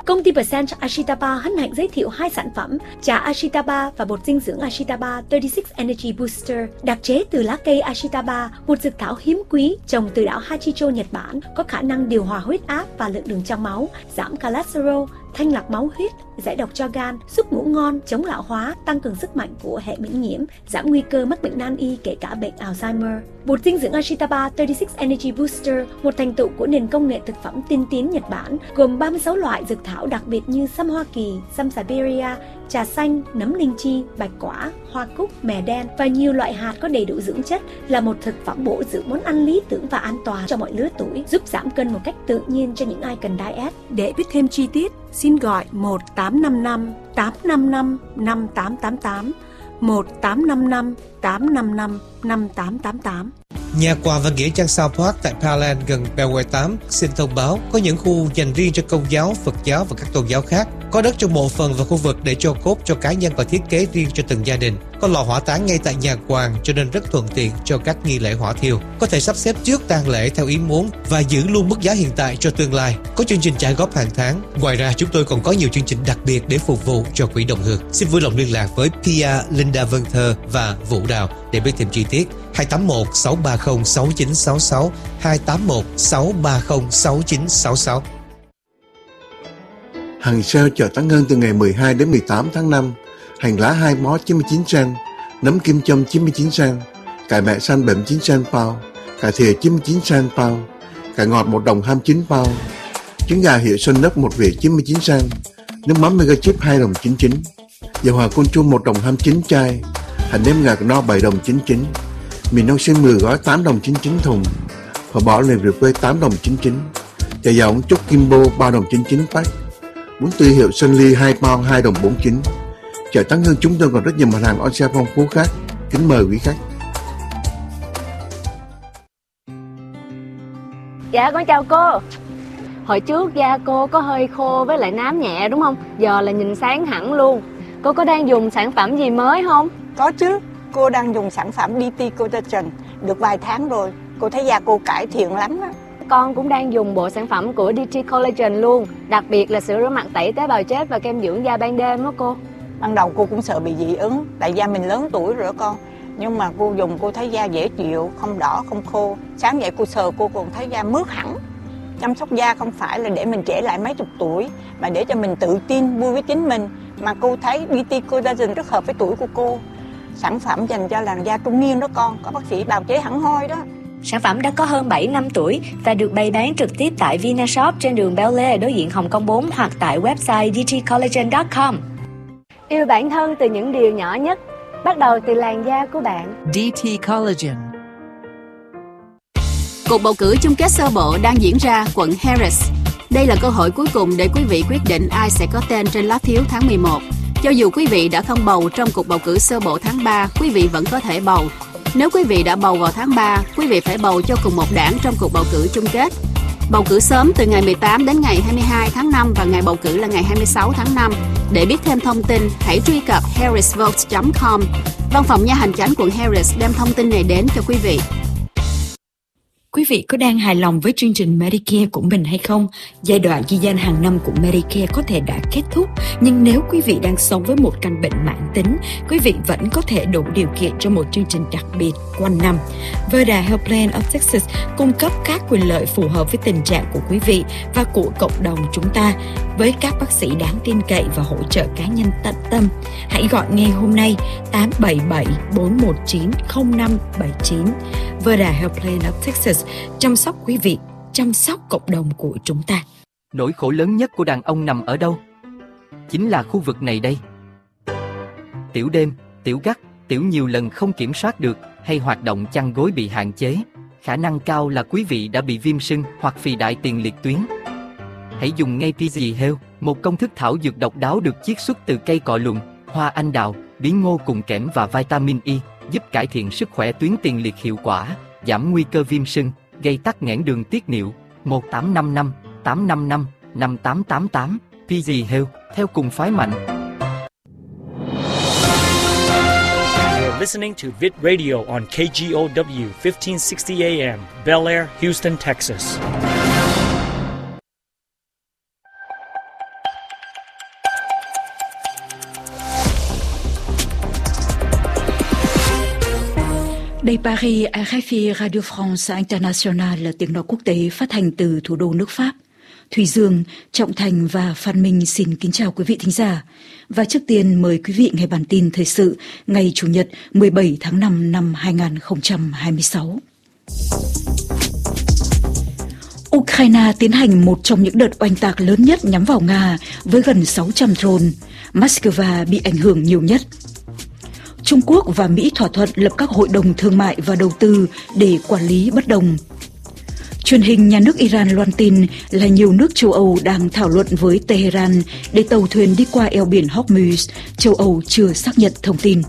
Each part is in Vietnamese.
Công ty Percent Ashitaba hân hạnh giới thiệu 2 sản phẩm trà Ashitaba và bột dinh dưỡng Ashitaba 36 Energy Booster, đặc chế từ lá cây Ashitaba, một dược thảo hiếm quý trồng từ đảo Hachicho, Nhật Bản, có khả năng điều hòa huyết áp và lượng đường trong máu, giảm cholesterol, thanh lọc máu huyết, giải độc cho gan, giúp ngủ ngon, chống lão hóa, tăng cường sức mạnh của hệ miễn nhiễm, giảm nguy cơ mắc bệnh nan y kể cả bệnh Alzheimer. Bột dinh dưỡng Ashitaba 36 Energy Booster, một thành tựu của nền công nghệ thực phẩm tiên tiến Nhật Bản, gồm 36 loại dược thảo đặc biệt như sâm Hoa Kỳ, sâm Siberia, trà xanh, nấm linh chi, bạch quả, hoa cúc, mè đen và nhiều loại hạt có đầy đủ dưỡng chất, là một thực phẩm bổ dưỡng món ăn lý tưởng và an toàn cho mọi lứa tuổi, giúp giảm cân một cách tự nhiên cho những ai cần diet. Để biết thêm chi tiết, xin gọi 1855 855 5888, 1855 855 5888. Nhà quà và nghĩa trang South Park tại Pearland gần Beltway 8 xin thông báo có những khu dành riêng cho Công giáo, Phật giáo và các tôn giáo khác. Có đất cho mộ phần và khu vực để cho cốt cho cá nhân và thiết kế riêng cho từng gia đình. Có lò hỏa táng ngay tại nhà quàng cho nên rất thuận tiện cho các nghi lễ hỏa thiêu. Có thể sắp xếp trước tang lễ theo ý muốn và giữ luôn mức giá hiện tại cho tương lai. Có chương trình trả góp hàng tháng. Ngoài ra chúng tôi còn có nhiều chương trình đặc biệt để phục vụ cho quỹ đồng hương. Xin vui lòng liên lạc với Pia, Linda Vân Thơ và Vũ Đào để biết thêm chi tiết. 281 630 6966, 281 630 6966. Hàng sale chợ Tăng Ngân từ ngày 12 đến 18 tháng 5. Hành lá 2 mó 99 sen, nấm kim châm 99 sen, cải mẹ xanh 79 sen bao, cải thìa 99 sen bao, cải ngọt 1 đồng 29 bao, trứng gà hiệu Xuân Nấc 1 vỉ 99 sen, nước mắm mega chip 2 đồng 99, dầu hỏa côn chua 1 đồng 29 chai, hành nêm ngạc no 7 đồng 99, mì nâu xương 10 gói 8 đồng 99 thùng, phở bò liềm rượu quê 8 đồng 99, chả dầu trúc Kimbo 3 đồng 99 pack, bún tươi hiệu Xuân Ly 2 bao 2 đồng 49. Chợ Tăng Hưng chúng tôi còn rất nhiều mặt hàng on sale phong phú khác. Kính mời quý khách. Dạ con chào cô. Hồi trước da cô có hơi khô với lại nám nhẹ đúng không? Giờ là nhìn sáng hẳn luôn. Cô có đang dùng sản phẩm gì mới không? Có chứ. Cô đang dùng sản phẩm DT Collagen được vài tháng rồi. Cô thấy da cô cải thiện lắm á. Con cũng đang dùng bộ sản phẩm của DT Collagen luôn. Đặc biệt là sữa rửa mặt tẩy tế bào chết và kem dưỡng da ban đêm đó cô. Ban đầu cô cũng sợ bị dị ứng, tại da mình lớn tuổi rồi con. Nhưng mà cô dùng cô thấy da dễ chịu, không đỏ, không khô. Sáng dậy cô sờ cô còn thấy da mướt hẳn. Chăm sóc da không phải là để mình trẻ lại mấy chục tuổi, mà để cho mình tự tin, vui với chính mình. Mà cô thấy DT Collagen rất hợp với tuổi của cô. Sản phẩm dành cho làn da trung niên đó con, có bác sĩ bào chế hẳn hoi đó. Sản phẩm đã có hơn 7 năm tuổi và được bày bán trực tiếp tại Vinashop trên đường Bel Air đối diện Hồng Kông 4 hoặc tại website dtcollagen.com. Yêu bản thân từ những điều nhỏ nhất, bắt đầu từ làn da của bạn. DT Collagen. Cuộc bầu cử chung kết sơ bộ đang diễn ra quận Harris. Đây là cơ hội cuối cùng để quý vị quyết định ai sẽ có tên trên lá phiếu tháng 11. Cho dù quý vị đã không bầu trong cuộc bầu cử sơ bộ tháng 3, quý vị vẫn có thể bầu. Nếu quý vị đã bầu vào tháng 3, quý vị phải bầu cho cùng một đảng trong cuộc bầu cử chung kết. Bầu cử sớm từ ngày 18 đến ngày 22 tháng 5 và ngày bầu cử là ngày 26 tháng 5. Để biết thêm thông tin, hãy truy cập harrisvotes.com. Văn phòng nha hành chánh quận Harris đem thông tin này đến cho quý vị. Quý vị có đang hài lòng với chương trình Medicare của mình hay không? Giai đoạn ghi danh hàng năm của Medicare có thể đã kết thúc, nhưng nếu quý vị đang sống với một căn bệnh mãn tính, quý vị vẫn có thể đủ điều kiện cho một chương trình đặc biệt quanh năm. Verda Health Plan of Texas cung cấp các quyền lợi phù hợp với tình trạng của quý vị và của cộng đồng chúng ta, với các bác sĩ đáng tin cậy và hỗ trợ cá nhân tận tâm. Hãy gọi ngay hôm nay 877-419-0579. Verda Health Plan of Texas, chăm sóc quý vị, chăm sóc cộng đồng của chúng ta. Nỗi khổ lớn nhất của đàn ông nằm ở đâu? Chính là khu vực này đây. Tiểu đêm, tiểu gắt, tiểu nhiều lần không kiểm soát được hay hoạt động chăn gối bị hạn chế. Khả năng cao là quý vị đã bị viêm sưng hoặc phì đại tiền liệt tuyến. Hãy dùng ngay PG Health, một công thức thảo dược độc đáo được chiết xuất từ cây cọ lùn, hoa anh đào, bí ngô cùng kẽm và vitamin E, giúp cải thiện sức khỏe tuyến tiền liệt hiệu quả, giảm nguy cơ viêm sưng, gây tắc nghẽn đường tiết niệu. 1855 855 5888 PG Health, theo cùng phái mạnh. You're listening to Vid Radio on KGOW 1560 AM, Bel Air, Houston, Texas. Đây Paris, RFI Radio France International, tiếng nói quốc tế phát hành từ thủ đô nước Pháp. Thùy Dương, Trọng Thành và Phan Minh xin kính chào quý vị thính giả. Và trước tiên mời quý vị nghe bản tin thời sự ngày Chủ nhật 17 tháng 5 năm 2026. Ukraine tiến hành một trong những đợt oanh tạc lớn nhất nhắm vào Nga với gần 600 drone. Moscow bị ảnh hưởng nhiều nhất. Trung Quốc và Mỹ thỏa thuận lập các hội đồng thương mại và đầu tư để quản lý bất đồng. Truyền hình nhà nước Iran loan tin là nhiều nước châu Âu đang thảo luận với Tehran để tàu thuyền đi qua eo biển Hormuz. Châu Âu chưa xác nhận thông tin.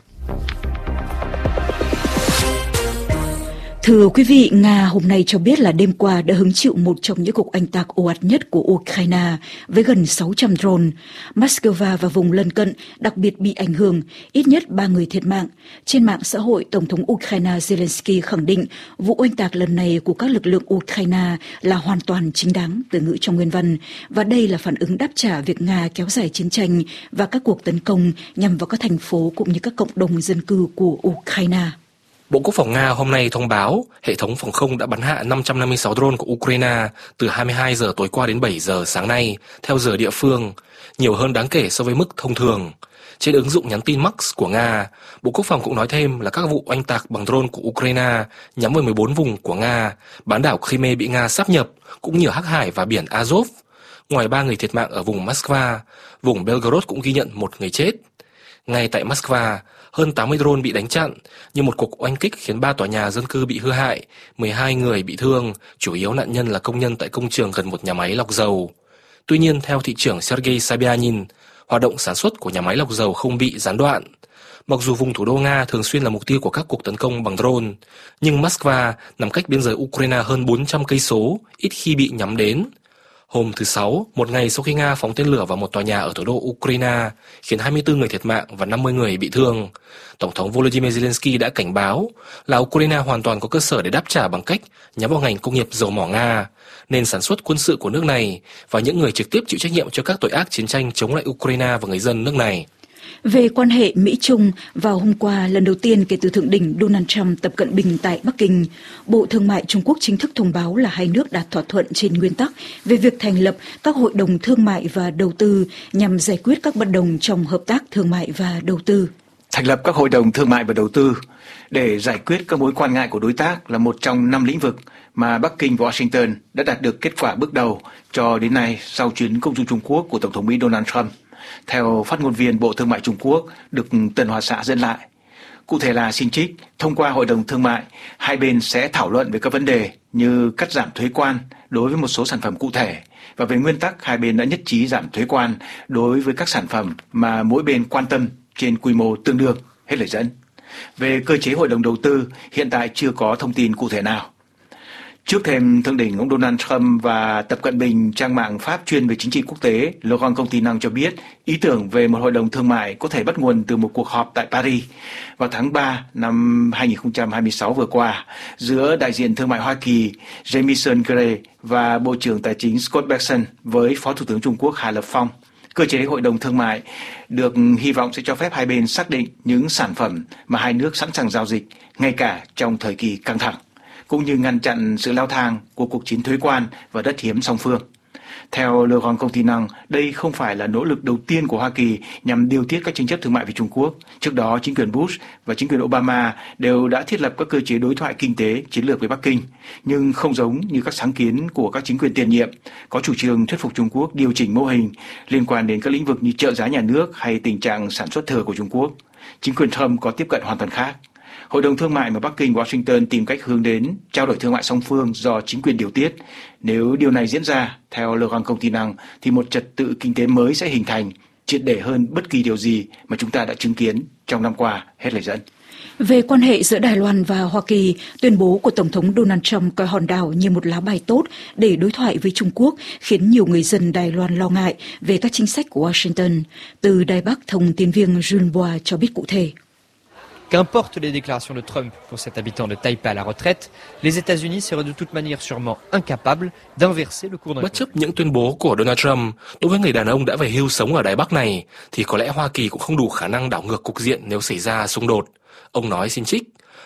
Thưa quý vị, Nga hôm nay cho biết là đêm qua đã hứng chịu một trong những cuộc oanh tạc ồ ạt nhất của Ukraine với gần 600 drone. Moscow và vùng lân cận đặc biệt bị ảnh hưởng, ít nhất 3 người thiệt mạng. Trên mạng xã hội, Tổng thống Ukraine Zelensky khẳng định vụ oanh tạc lần này của các lực lượng Ukraine là hoàn toàn chính đáng, từ ngữ trong nguyên văn. Và đây là phản ứng đáp trả việc Nga kéo dài chiến tranh và các cuộc tấn công nhằm vào các thành phố cũng như các cộng đồng dân cư của Ukraine. Bộ Quốc phòng Nga hôm nay thông báo hệ thống phòng không đã bắn hạ 556 drone của Ukraine từ 22 giờ tối qua đến 7 giờ sáng nay, theo giờ địa phương, nhiều hơn đáng kể so với mức thông thường. Trên ứng dụng nhắn tin Max của Nga, Bộ Quốc phòng cũng nói thêm là các vụ oanh tạc bằng drone của Ukraine nhắm vào 14 vùng của Nga, bán đảo Crimea bị Nga sáp nhập, cũng như Hắc Hải và biển Azov. Ngoài 3 người thiệt mạng ở vùng Moskva, vùng Belgorod cũng ghi nhận 1 người chết. Ngay tại Moskva, hơn 80 drone bị đánh chặn, nhưng một cuộc oanh kích khiến 3 tòa nhà dân cư bị hư hại, 12 người bị thương, chủ yếu nạn nhân là công nhân tại công trường gần một nhà máy lọc dầu. Tuy nhiên, theo thị trưởng Sergei Sobyanin, hoạt động sản xuất của nhà máy lọc dầu không bị gián đoạn. Mặc dù vùng thủ đô Nga thường xuyên là mục tiêu của các cuộc tấn công bằng drone, nhưng Moskva nằm cách biên giới Ukraine hơn 400 cây số, ít khi bị nhắm đến. Hôm thứ Sáu, một ngày sau khi Nga phóng tên lửa vào một tòa nhà ở thủ đô Ukraine, khiến 24 người thiệt mạng và 50 người bị thương, Tổng thống Volodymyr Zelensky đã cảnh báo là Ukraine hoàn toàn có cơ sở để đáp trả bằng cách nhắm vào ngành công nghiệp dầu mỏ Nga, nền sản xuất quân sự của nước này và những người trực tiếp chịu trách nhiệm cho các tội ác chiến tranh chống lại Ukraine và người dân nước này. Về quan hệ Mỹ-Trung, vào hôm qua, lần đầu tiên kể từ Thượng đỉnh Donald Trump tập cận Bình tại Bắc Kinh, Bộ Thương mại Trung Quốc chính thức thông báo là hai nước đạt thỏa thuận trên nguyên tắc về việc thành lập các hội đồng thương mại và đầu tư nhằm giải quyết các bất đồng trong hợp tác thương mại và đầu tư. Thành lập các hội đồng thương mại và đầu tư để giải quyết các mối quan ngại của đối tác là một trong 5 lĩnh vực mà Bắc Kinh và Washington đã đạt được kết quả bước đầu cho đến nay sau chuyến công du Trung Quốc của Tổng thống Mỹ Donald Trump. Theo phát ngôn viên Bộ Thương mại Trung Quốc được Tân Hoa Xã dẫn lại. Cụ thể là xin trích, thông qua Hội đồng Thương mại, hai bên sẽ thảo luận về các vấn đề như cắt giảm thuế quan đối với một số sản phẩm cụ thể, và về nguyên tắc hai bên đã nhất trí giảm thuế quan đối với các sản phẩm mà mỗi bên quan tâm trên quy mô tương đương, hết lời dẫn. Về cơ chế hội đồng đầu tư, hiện tại chưa có thông tin cụ thể nào. Trước thềm thượng đỉnh, ông Donald Trump và Tập Cận Bình, trang mạng Pháp chuyên về chính trị quốc tế Le Grand Continent cho biết ý tưởng về một hội đồng thương mại có thể bắt nguồn từ một cuộc họp tại Paris vào tháng 3 năm 2026 vừa qua giữa đại diện thương mại Hoa Kỳ Jamieson Gray và Bộ trưởng Tài chính Scott Bessent với Phó Thủ tướng Trung Quốc Hà Lập Phong. Cơ chế hội đồng thương mại được hy vọng sẽ cho phép hai bên xác định những sản phẩm mà hai nước sẵn sàng giao dịch ngay cả trong thời kỳ căng thẳng, cũng như ngăn chặn sự leo thang của cuộc chiến thuế quan và đất hiếm song phương. Theo Le Grand Continent, đây không phải là nỗ lực đầu tiên của Hoa Kỳ nhằm điều tiết các tranh chấp thương mại với Trung Quốc. Trước đó, chính quyền Bush và chính quyền Obama đều đã thiết lập các cơ chế đối thoại kinh tế chiến lược với Bắc Kinh, nhưng không giống như các sáng kiến của các chính quyền tiền nhiệm, có chủ trương thuyết phục Trung Quốc điều chỉnh mô hình liên quan đến các lĩnh vực như trợ giá nhà nước hay tình trạng sản xuất thừa của Trung Quốc. Chính quyền Trump có tiếp cận hoàn toàn khác. Hội đồng thương mại mà Bắc Kinh và Washington tìm cách hướng đến trao đổi thương mại song phương do chính quyền điều tiết. Nếu điều này diễn ra, theo Le Grand Continent, thì một trật tự kinh tế mới sẽ hình thành, triệt để hơn bất kỳ điều gì mà chúng ta đã chứng kiến trong năm qua, hết lời dẫn. Về quan hệ giữa Đài Loan và Hoa Kỳ, tuyên bố của Tổng thống Donald Trump coi hòn đảo như một lá bài tốt để đối thoại với Trung Quốc khiến nhiều người dân Đài Loan lo ngại về các chính sách của Washington. Từ Đài Bắc, thông tin viên Jules Bois cho biết cụ thể. Qu'importe les déclarations de Trump pour cet habitant de Taipei à la retraite, les États-Unis seraient de toute manière sûrement incapables d'inverser le cours d'un. Bất chấp những tuyên bố của Donald Trump đối với người đàn ông đã về hưu sống ở Đài Bắc này, thì có lẽ Hoa Kỳ cũng không đủ khả năng đảo ngược cục diện nếu xảy ra xung đột. Ông nói xin trích,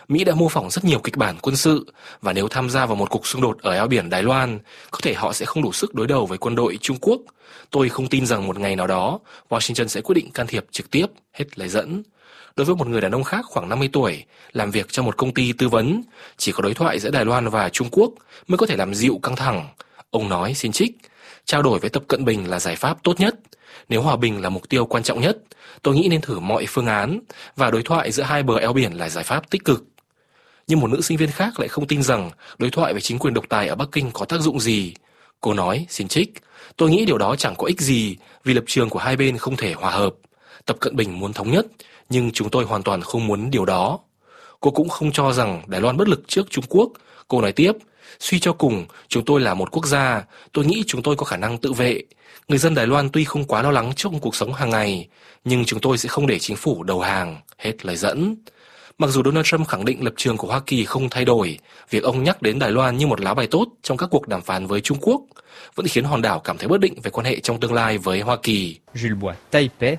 Mỹ đã mô phỏng rất nhiều kịch bản quân sự và nếu tham gia vào một cuộc xung đột ở eo biển Đài Loan, có thể họ sẽ không đủ sức đối đầu với quân đội Trung Quốc. Tôi không tin rằng một ngày nào đó, Washington sẽ quyết định can thiệp trực tiếp, hết lời dẫn. Đối với một người đàn ông khác khoảng 50 tuổi, làm việc trong một công ty tư vấn, chỉ có đối thoại giữa Đài Loan và Trung Quốc mới có thể làm dịu căng thẳng. Ông nói, xin trích, trao đổi với Tập Cận Bình là giải pháp tốt nhất. Nếu hòa bình là mục tiêu quan trọng nhất, tôi nghĩ nên thử mọi phương án và đối thoại giữa hai bờ eo biển là giải pháp tích cực. Nhưng một nữ sinh viên khác lại không tin rằng đối thoại với chính quyền độc tài ở Bắc Kinh có tác dụng gì. Cô nói, xin trích, tôi nghĩ điều đó chẳng có ích gì vì lập trường của hai bên không thể hòa hợp. Tập Cận Bình muốn thống nhất, nhưng chúng tôi hoàn toàn không muốn điều đó. Cô cũng không cho rằng Đài Loan bất lực trước Trung Quốc. Cô nói tiếp, suy cho cùng, chúng tôi là một quốc gia, tôi nghĩ chúng tôi có khả năng tự vệ. Người dân Đài Loan tuy không quá lo lắng trong cuộc sống hàng ngày, nhưng chúng tôi sẽ không để chính phủ đầu hàng, hết lời dẫn. Mặc dù Donald Trump khẳng định lập trường của Hoa Kỳ không thay đổi, việc ông nhắc đến Đài Loan như một lá bài tốt trong các cuộc đàm phán với Trung Quốc vẫn khiến hòn đảo cảm thấy bất định về quan hệ trong tương lai với Hoa Kỳ. Jules Bois, Taipei,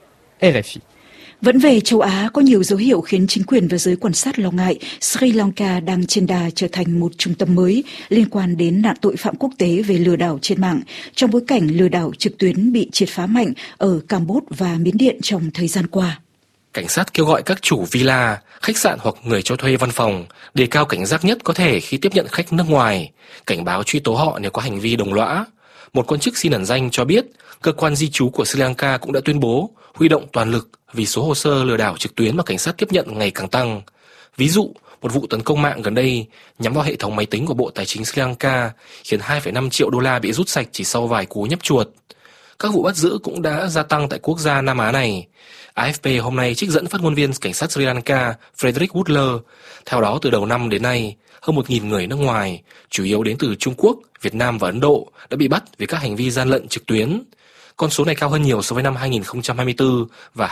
RFI. Vẫn về châu Á, có nhiều dấu hiệu khiến chính quyền và giới quan sát lo ngại Sri Lanka đang trên đà trở thành một trung tâm mới liên quan đến nạn tội phạm quốc tế về lừa đảo trên mạng, trong bối cảnh lừa đảo trực tuyến bị triệt phá mạnh ở Campuchia và Miến Điện trong thời gian qua. Cảnh sát kêu gọi các chủ villa, khách sạn hoặc người cho thuê văn phòng đề cao cảnh giác nhất có thể khi tiếp nhận khách nước ngoài, cảnh báo truy tố họ nếu có hành vi đồng lõa. Một quan chức xin ẩn danh cho biết, cơ quan di trú của Sri Lanka cũng đã tuyên bố huy động toàn lực vì số hồ sơ lừa đảo trực tuyến mà cảnh sát tiếp nhận ngày càng tăng. Ví dụ, một vụ tấn công mạng gần đây nhắm vào hệ thống máy tính của Bộ Tài chính Sri Lanka khiến 2,5 triệu đô la bị rút sạch chỉ sau vài cú nhấp chuột. Các vụ bắt giữ cũng đã gia tăng tại quốc gia Nam Á này. AFP hôm nay trích dẫn phát ngôn viên cảnh sát Sri Lanka Frederick Woodler. Theo đó, từ đầu năm đến nay, hơn 1.000 người nước ngoài, chủ yếu đến từ Trung Quốc, Việt Nam và Ấn Độ, đã bị bắt vì các hành vi gian lận trực tuyến. Con số này cao hơn nhiều so với năm 2024 và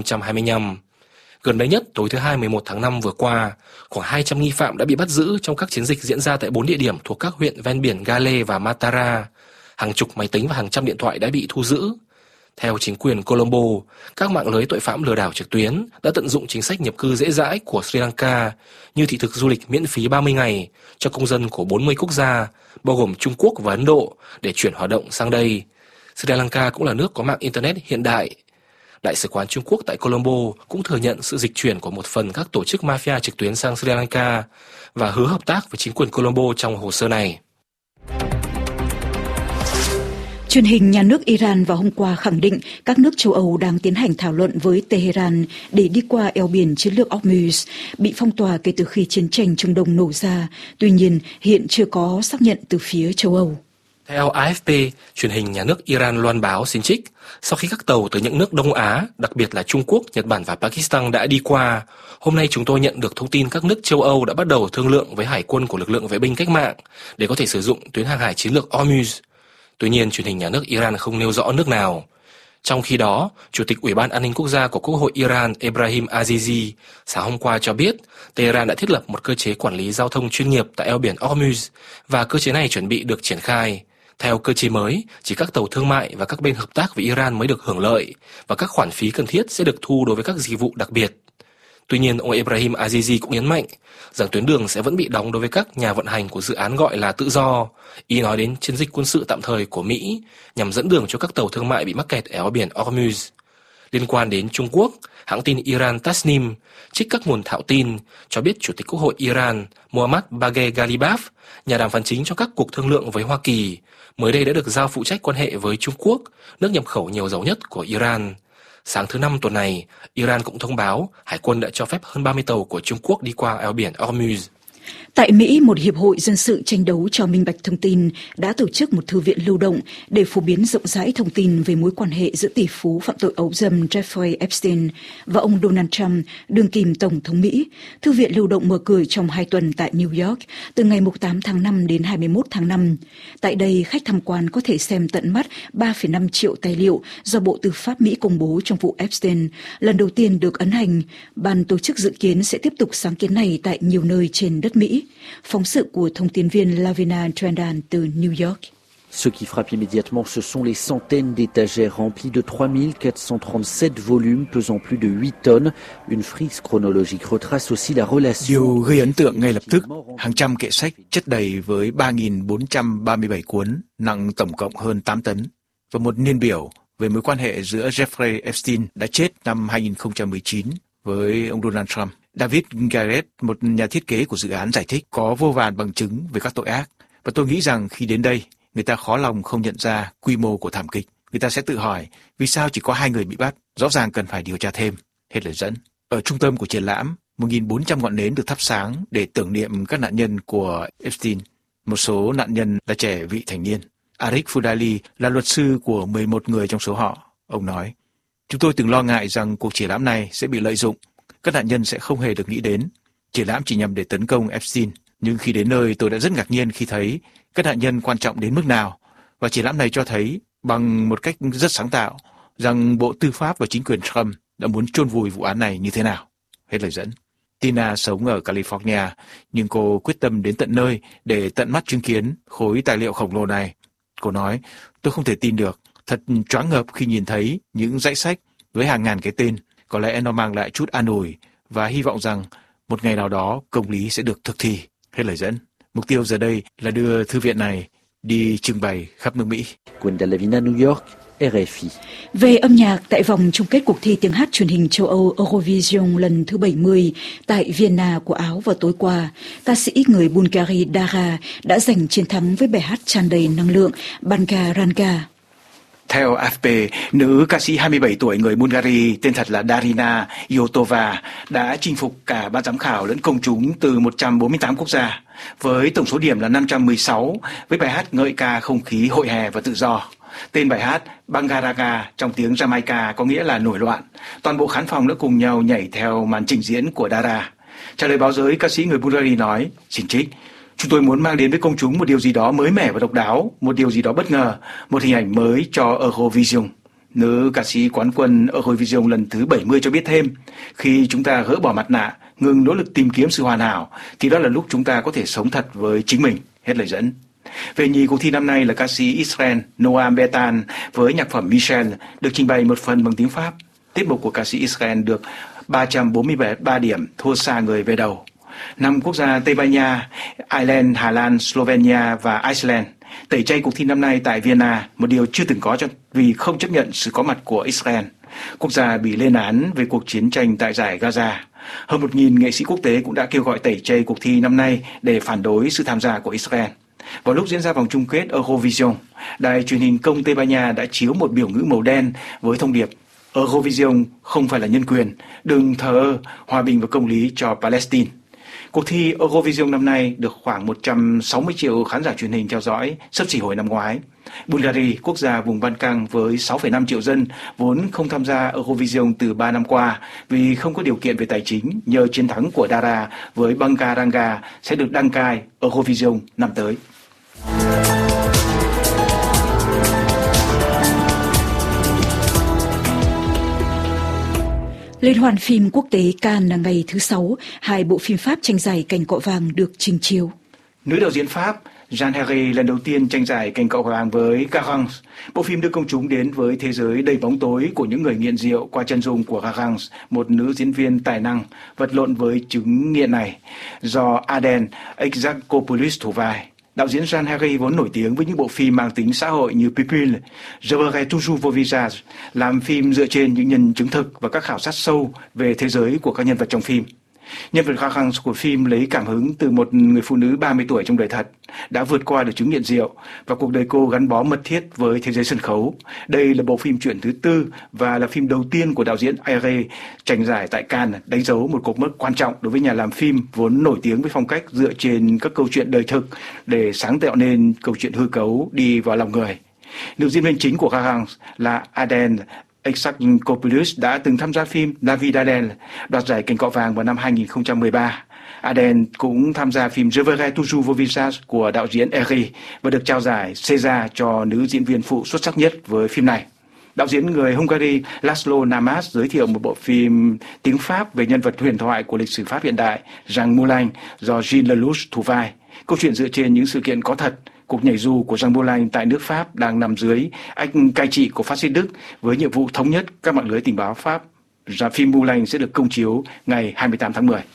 2025. Gần đây nhất, tối thứ Hai 11 tháng 5 vừa qua, khoảng 200 nghi phạm đã bị bắt giữ trong các chiến dịch diễn ra tại 4 địa điểm thuộc các huyện ven biển Gale và Matara. Hàng chục máy tính và hàng trăm điện thoại đã bị thu giữ. Theo chính quyền Colombo, các mạng lưới tội phạm lừa đảo trực tuyến đã tận dụng chính sách nhập cư dễ dãi của Sri Lanka như thị thực du lịch miễn phí 30 ngày cho công dân của 40 quốc gia, bao gồm Trung Quốc và Ấn Độ, để chuyển hoạt động sang đây. Sri Lanka cũng là nước có mạng Internet hiện đại. Đại sứ quán Trung Quốc tại Colombo cũng thừa nhận sự dịch chuyển của một phần các tổ chức mafia trực tuyến sang Sri Lanka và hứa hợp tác với chính quyền Colombo trong hồ sơ này. Truyền hình nhà nước Iran vào hôm qua khẳng định các nước châu Âu đang tiến hành thảo luận với Tehran để đi qua eo biển chiến lược Hormuz, bị phong tỏa kể từ khi chiến tranh Trung Đông nổ ra. Tuy nhiên, hiện chưa có xác nhận từ phía châu Âu. Theo AFP, truyền hình nhà nước Iran loan báo xin trích, sau khi các tàu từ những nước Đông Á, đặc biệt là Trung Quốc, Nhật Bản và Pakistan đã đi qua, hôm nay chúng tôi nhận được thông tin các nước châu Âu đã bắt đầu thương lượng với hải quân của lực lượng vệ binh cách mạng để có thể sử dụng tuyến hàng hải chiến lược Hormuz. Tuy nhiên, truyền hình nhà nước Iran không nêu rõ nước nào. Trong khi đó, Chủ tịch Ủy ban An ninh Quốc gia của Quốc hội Iran Ebrahim Azizi sáng hôm qua cho biết Tehran đã thiết lập một cơ chế quản lý giao thông chuyên nghiệp tại eo biển Hormuz và cơ chế này chuẩn bị được triển khai. Theo cơ chế mới, chỉ các tàu thương mại và các bên hợp tác với Iran mới được hưởng lợi và các khoản phí cần thiết sẽ được thu đối với các dịch vụ đặc biệt. Tuy nhiên, ông Ebrahim Azizi cũng nhấn mạnh rằng tuyến đường sẽ vẫn bị đóng đối với các nhà vận hành của dự án gọi là tự do. Ý nói đến chiến dịch quân sự tạm thời của Mỹ nhằm dẫn đường cho các tàu thương mại bị mắc kẹt ở eo biển Hormuz. Liên quan đến Trung Quốc, hãng tin Iran Tasnim trích các nguồn thạo tin cho biết Chủ tịch Quốc hội Iran Mohammad Bagher Ghalibaf, nhà đàm phán chính cho các cuộc thương lượng với Hoa Kỳ, mới đây đã được giao phụ trách quan hệ với Trung Quốc, nước nhập khẩu nhiều dầu nhất của Iran. Sáng thứ Năm tuần này, Iran cũng thông báo hải quân đã cho phép hơn 30 tàu của Trung Quốc đi qua eo biển Hormuz. Tại Mỹ, một hiệp hội dân sự tranh đấu cho minh bạch thông tin đã tổ chức một thư viện lưu động để phổ biến rộng rãi thông tin về mối quan hệ giữa tỷ phú phạm tội ấu dâm Jeffrey Epstein và ông Donald Trump, đương kim Tổng thống Mỹ. Thư viện lưu động mở cửa trong 2 tuần tại New York, từ ngày 8 tháng 5 đến 21 tháng 5. Tại đây, khách tham quan có thể xem tận mắt 3,5 triệu tài liệu do Bộ Tư pháp Mỹ công bố trong vụ Epstein, lần đầu tiên được ấn hành. Ban tổ chức dự kiến sẽ tiếp tục sáng kiến này tại nhiều nơi trên đất Mỹ. Phóng sự của thông tin viên Lavina Trendan từ New York. Ce qui frappe immédiatement, ce sont les centaines d'étagères remplies de 3437 volumes pesant plus de 8 tonnes. Une frise chronologique retrace aussi la relation. Điều gây ấn tượng ngay lập tức, hàng trăm kệ sách chất đầy với 3.437 cuốn, nặng tổng cộng hơn 8 tấn, và một niên biểu về mối quan hệ giữa Jeffrey Epstein đã chết năm 2019 với ông Donald Trump. David Garrett, một nhà thiết kế của dự án, giải thích có vô vàn bằng chứng về các tội ác, và tôi nghĩ rằng khi đến đây, người ta khó lòng không nhận ra quy mô của thảm kịch. Người ta sẽ tự hỏi vì sao chỉ có 2 người bị bắt, rõ ràng cần phải điều tra thêm. Hết lời dẫn. Ở trung tâm của triển lãm, 1.400 ngọn nến được thắp sáng để tưởng niệm các nạn nhân của Epstein. Một số nạn nhân là trẻ vị thành niên. Arik Fudali là luật sư của 11 người trong số họ. Ông nói, chúng tôi từng lo ngại rằng cuộc triển lãm này sẽ bị lợi dụng. Các nạn nhân sẽ không hề được nghĩ đến. Triển lãm chỉ nhằm để tấn công Epstein. Nhưng khi đến nơi, tôi đã rất ngạc nhiên khi thấy các nạn nhân quan trọng đến mức nào. Và triển lãm này cho thấy bằng một cách rất sáng tạo rằng Bộ Tư pháp và chính quyền Trump đã muốn chôn vùi vụ án này như thế nào. Hết lời dẫn. Tina sống ở California, nhưng cô quyết tâm đến tận nơi để tận mắt chứng kiến khối tài liệu khổng lồ này. Cô nói, tôi không thể tin được, thật choáng ngợp khi nhìn thấy những dãy sách với hàng ngàn cái tên. Có lẽ nó mang lại chút an ủi và hy vọng rằng một ngày nào đó công lý sẽ được thực thi. Hết lời dẫn. Mục tiêu giờ đây là đưa thư viện này đi trưng bày khắp nước Mỹ. Guendallavina, New York, RFI. Về âm nhạc, tại vòng chung kết cuộc thi tiếng hát truyền hình châu Âu Eurovision lần thứ 70 tại Vienna của Áo vào tối qua, ca sĩ người Bulgaria Dara đã giành chiến thắng với bài hát tràn đầy năng lượng Banka Ranga. Theo AFP, nữ ca sĩ 27 tuổi người Bulgaria tên thật là Darina Iotova đã chinh phục cả ban giám khảo lẫn công chúng từ 148 quốc gia, với tổng số điểm là 516, với bài hát ngợi ca không khí hội hè và tự do. Tên bài hát Bangaranga trong tiếng Jamaica có nghĩa là nổi loạn. Toàn bộ khán phòng đã cùng nhau nhảy theo màn trình diễn của Dara. Trả lời báo giới, ca sĩ người Bulgaria nói, xin trích, chúng tôi muốn mang đến với công chúng một điều gì đó mới mẻ và độc đáo, một điều gì đó bất ngờ, một hình ảnh mới cho Eurovision. Nữ ca sĩ quán quân Eurovision lần thứ 70 cho biết thêm, khi chúng ta gỡ bỏ mặt nạ, ngừng nỗ lực tìm kiếm sự hoàn hảo, thì đó là lúc chúng ta có thể sống thật với chính mình. Hết lời dẫn. Về nhì cuộc thi năm nay là ca sĩ Israel Noam Betan với nhạc phẩm Michel được trình bày một phần bằng tiếng Pháp. Tiết mục của ca sĩ Israel được 343 điểm, thua xa người về đầu. 5 quốc gia Tây Ban Nha, Ireland, Hà Lan, Slovenia và Iceland tẩy chay cuộc thi năm nay tại Vienna, một điều chưa từng có vì không chấp nhận sự có mặt của Israel. Quốc gia bị lên án về cuộc chiến tranh tại giải Gaza. Hơn 1.000 nghệ sĩ quốc tế cũng đã kêu gọi tẩy chay cuộc thi năm nay để phản đối sự tham gia của Israel. Vào lúc diễn ra vòng chung kết Eurovision, đài truyền hình công Tây Ban Nha đã chiếu một biểu ngữ màu đen với thông điệp Eurovision không phải là nhân quyền, đừng thờ ơ, hòa bình và công lý cho Palestine. Cuộc thi Eurovision năm nay được khoảng 160 triệu khán giả truyền hình theo dõi, xấp xỉ hồi năm ngoái. Bulgaria, quốc gia vùng Ban Căng với 6,5 triệu dân, vốn không tham gia Eurovision từ 3 năm qua vì không có điều kiện về tài chính, nhờ chiến thắng của Dara với Banka Ranga sẽ được đăng cai Eurovision năm tới. Liên hoan phim quốc tế Cannes là ngày thứ 6, 2 bộ phim Pháp tranh giải cành cọ vàng được trình chiếu. Nữ đạo diễn Pháp Jean Herré lần đầu tiên tranh giải cành cọ vàng với Garance. Bộ phim đưa công chúng đến với thế giới đầy bóng tối của những người nghiện rượu qua chân dung của Garance, một nữ diễn viên tài năng vật lộn với chứng nghiện này, do Aden Exarchopoulos thủ vai. Đạo diễn Jean Herré vốn nổi tiếng với những bộ phim mang tính xã hội như Pupille, Je verrai toujours vos visages, làm phim dựa trên những nhân chứng thực và các khảo sát sâu về thế giới của các nhân vật trong phim. Nhân vật Garance của phim lấy cảm hứng từ một người phụ nữ 30 tuổi trong đời thật, đã vượt qua được chứng nghiện rượu và cuộc đời cô gắn bó mật thiết với thế giới sân khấu. Đây là bộ phim truyện thứ 4 và là phim đầu tiên của đạo diễn Herré tranh giải tại Cannes, đánh dấu một cột mốc quan trọng đối với nhà làm phim vốn nổi tiếng với phong cách dựa trên các câu chuyện đời thực để sáng tạo nên câu chuyện hư cấu đi vào lòng người. Nữ diễn viên chính của Garance là Aden Exarchopoulos đã từng tham gia phim La Vie d'Adèle, đoạt giải cành cọ vàng vào năm 2013. Aden cũng tham gia phim Je verrai toujours vos visages của đạo diễn Herré và được trao giải César cho nữ diễn viên phụ xuất sắc nhất với phim này. Đạo diễn người Hungary Laszlo Namas giới thiệu một bộ phim tiếng Pháp về nhân vật huyền thoại của lịch sử Pháp hiện đại Jean Moulin do Gilles Lelouch thủ vai. Câu chuyện dựa trên những sự kiện có thật, Cuộc nhảy dù của Jean Boulain tại nước Pháp đang nằm dưới ách cai trị của phát xít Đức với nhiệm vụ thống nhất các mạng lưới tình báo Pháp. Phim Boulain sẽ được công chiếu ngày 28 tháng 10.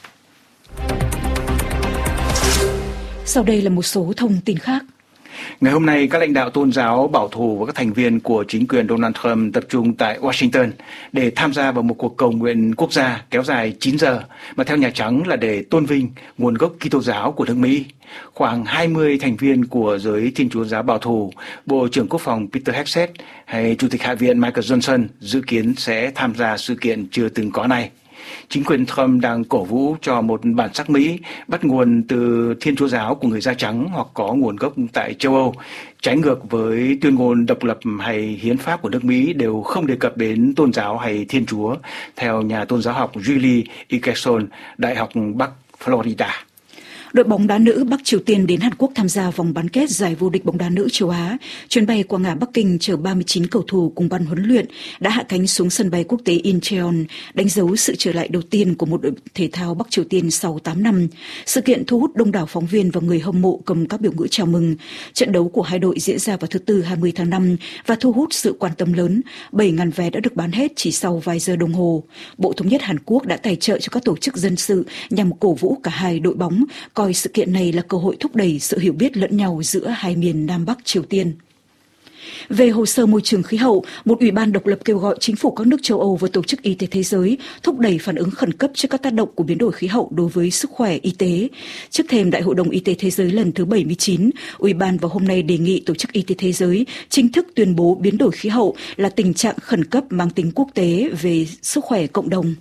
Sau đây là một số thông tin khác. Ngày hôm nay, các lãnh đạo tôn giáo bảo thủ và các thành viên của chính quyền Donald Trump tập trung tại Washington để tham gia vào một cuộc cầu nguyện quốc gia kéo dài 9 giờ, mà theo Nhà Trắng là để tôn vinh nguồn gốc Kitô giáo của nước Mỹ. Khoảng 20 thành viên của giới Thiên Chúa giáo bảo thủ, Bộ trưởng Quốc phòng Peter Hegseth hay Chủ tịch Hạ viện Michael Johnson dự kiến sẽ tham gia sự kiện chưa từng có này. Chính quyền Trump đang cổ vũ cho một bản sắc Mỹ bắt nguồn từ Thiên Chúa giáo của người da trắng hoặc có nguồn gốc tại châu Âu, trái ngược với tuyên ngôn độc lập hay hiến pháp của nước Mỹ đều không đề cập đến tôn giáo hay Thiên Chúa, theo nhà tôn giáo học Julie Ikeson, Đại học Bắc Florida. Đội bóng đá nữ Bắc Triều Tiên đến Hàn Quốc tham gia vòng bán kết giải vô địch bóng đá nữ châu Á. Chuyến bay qua ngã Bắc Kinh chở 39 cầu thủ cùng ban huấn luyện đã hạ cánh xuống sân bay quốc tế Incheon, đánh dấu sự trở lại đầu tiên của một đội thể thao Bắc Triều Tiên sau 8 năm. Sự kiện thu hút đông đảo phóng viên và người hâm mộ cầm các biểu ngữ chào mừng. Trận đấu của hai đội diễn ra vào thứ Tư 20 tháng 5 và thu hút sự quan tâm lớn. 7.000 vé đã được bán hết chỉ sau vài giờ đồng hồ. Bộ Thống nhất Hàn Quốc đã tài trợ cho các tổ chức dân sự nhằm cổ vũ cả hai đội bóng, coi sự kiện này là cơ hội thúc đẩy sự hiểu biết lẫn nhau giữa hai miền Nam Bắc Triều Tiên. Về hồ sơ môi trường khí hậu, một ủy ban độc lập kêu gọi chính phủ các nước châu Âu và Tổ chức Y tế Thế giới thúc đẩy phản ứng khẩn cấp trước các tác động của biến đổi khí hậu đối với sức khỏe y tế. Trước thềm Đại hội đồng Y tế Thế giới lần thứ 79, ủy ban vào hôm nay đề nghị Tổ chức Y tế Thế giới chính thức tuyên bố biến đổi khí hậu là tình trạng khẩn cấp mang tính quốc tế về sức khỏe cộng đồng.